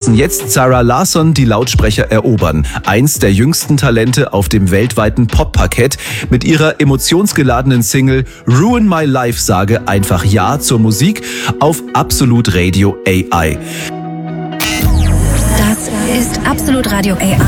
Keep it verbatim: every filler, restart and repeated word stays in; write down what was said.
lassen jetzt Zara Larsson die Lautsprecher erobern. Eins der jüngsten Talente auf dem weltweiten Pop-Parkett. Mit ihrer emotionsgeladenen Single Ruin My Life sage einfach Ja zur Musik auf Absolut Radio A I. Das ist Absolut Radio A I.